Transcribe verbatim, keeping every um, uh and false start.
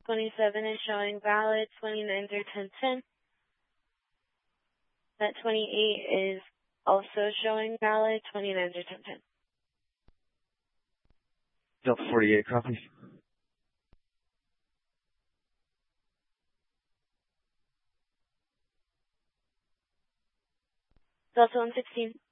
twenty-seven is showing valid, twenty-nine through ten ten. That twenty-eight is also showing valid, twenty-nine through ten ten. Delta forty-eight, copy. Delta one sixteen.